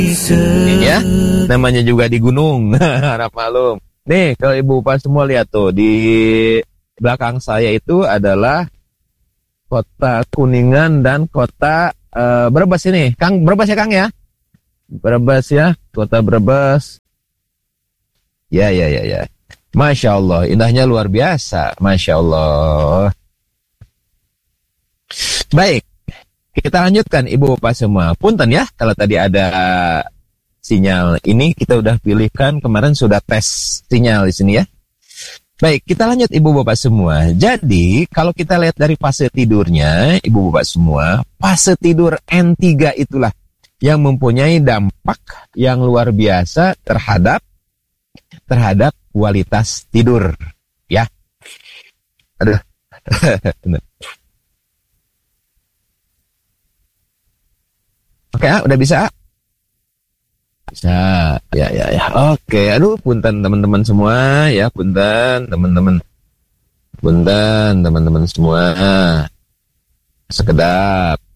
Ya, namanya juga di gunung. Harap malum. Nih, kalau ibu bapak semua lihat tuh, di belakang saya itu adalah kota Kuningan dan kota Brebes ini. Kang, Brebes ya Kang ya? Brebes ya, kota Brebes. Ya. Masya Allah, indahnya luar biasa. Masya Allah. Baik, kita lanjutkan ibu bapak semua. Punten ya, kalau tadi ada sinyal ini kita udah pilihkan, kemarin sudah tes sinyal di sini ya. Baik, kita lanjut ibu bapak semua. Jadi, kalau kita lihat dari fase tidurnya, ibu bapak semua, fase tidur N3 itulah yang mempunyai dampak yang luar biasa terhadap kualitas tidur, ya. Aduh. Oke, udah bisa? Bisa, ya. Oke, aduh, punten teman-teman semua, ya, punten teman-teman semua. Sekedap.